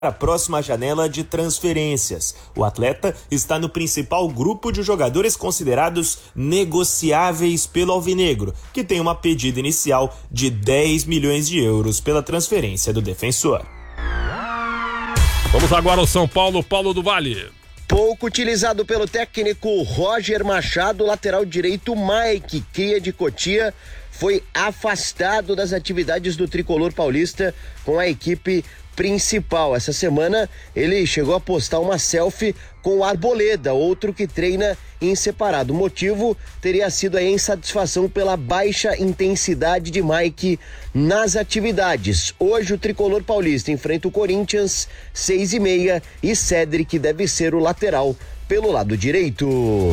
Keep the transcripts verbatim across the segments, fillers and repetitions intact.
a próxima janela de transferências. O atleta está no principal grupo de jogadores considerados negociáveis pelo Alvinegro, que tem uma pedida inicial de dez milhões de euros pela transferência do defensor. Vamos agora ao São Paulo, Paulo do Vale. Pouco utilizado pelo técnico Roger Machado, lateral direito Mike, cria de Cotia, foi afastado das atividades do tricolor paulista com a equipe principal. Essa semana ele chegou a postar uma selfie com o Arboleda, outro que treina em separado. O motivo teria sido a insatisfação pela baixa intensidade de Mike nas atividades. Hoje o tricolor paulista enfrenta o Corinthians, seis e meia, e Cédric deve ser o lateral pelo lado direito.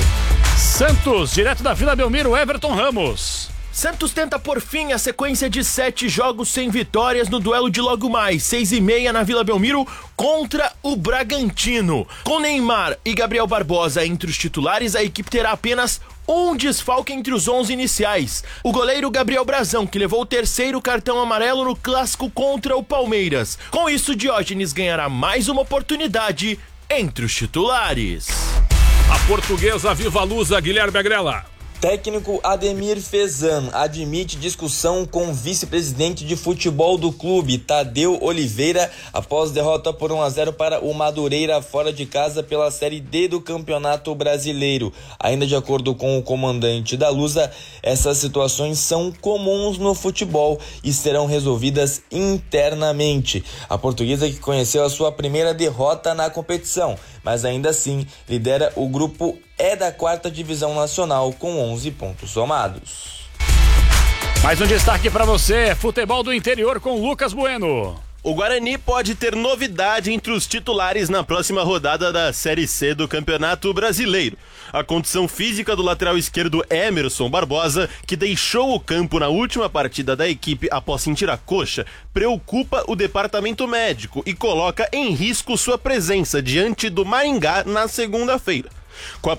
Santos, direto da Vila Belmiro, Everton Ramos. Santos tenta por fim a sequência de sete jogos sem vitórias no duelo de logo mais, seis e meia na Vila Belmiro contra o Bragantino. Com Neymar e Gabriel Barbosa entre os titulares, a equipe terá apenas um desfalque entre os onze iniciais. O goleiro Gabriel Brazão, que levou o terceiro cartão amarelo no clássico contra o Palmeiras. Com isso, Diógenes ganhará mais uma oportunidade entre os titulares. A portuguesa Viva Lusa, Guilherme Agrela. Técnico Ademir Fezan admite discussão com o vice-presidente de futebol do clube, Tadeu Oliveira, após derrota por um a zero para o Madureira fora de casa pela Série D do Campeonato Brasileiro. Ainda de acordo com o comandante da Lusa, essas situações são comuns no futebol e serão resolvidas internamente. A portuguesa, que conheceu a sua primeira derrota na competição, mas ainda assim lidera o grupo é da quarta divisão nacional com onze pontos somados. Mais um destaque para você, futebol do interior com Lucas Bueno. O Guarani pode ter novidade entre os titulares na próxima rodada da Série C do Campeonato Brasileiro. A condição física do lateral esquerdo Emerson Barbosa, que deixou o campo na última partida da equipe após sentir a coxa, preocupa o departamento médico e coloca em risco sua presença diante do Maringá na segunda-feira. Com a